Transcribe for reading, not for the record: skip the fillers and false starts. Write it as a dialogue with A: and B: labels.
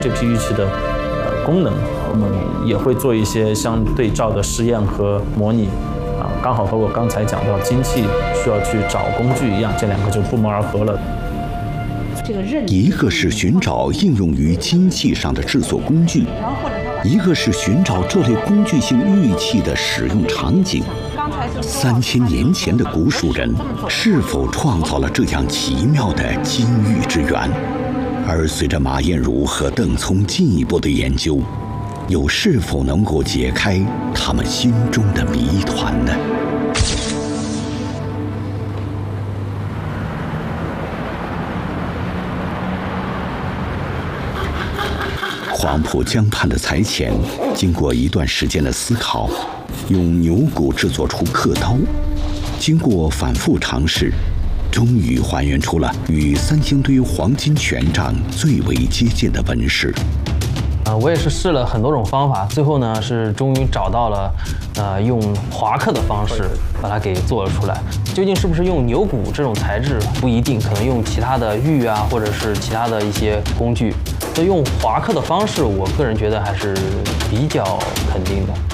A: 这批玉器的功能，我们也会做一些相对照的试验和模拟。刚好和我刚才讲到金器需要去找工具一样，这两个就不谋而合了。
B: 一个是寻找应用于金器上的制作工具，一个是寻找这类工具性玉器的使用场景。3000年前的古蜀人是否创造了这样奇妙的金玉之源？而随着马彦如和邓聪进一步的研究，又是否能够解开他们心中的谜团呢？黄浦江畔的裁剪，经过一段时间的思考，用牛骨制作出刻刀，经过反复尝试，终于还原出了与三星堆黄金权杖最为接近的纹饰。
C: 我也是试了很多种方法，最后呢是终于找到了，用华刻的方式把它给做了出来。究竟是不是用牛骨这种材质不一定，可能用其他的玉啊，或者是其他的一些工具。所以用华刻的方式，我个人觉得还是比较肯定的。